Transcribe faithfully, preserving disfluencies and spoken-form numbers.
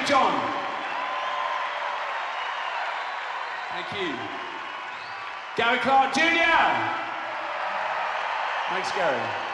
you, John. Thank you. Gary Clark Junior Thanks, Gary.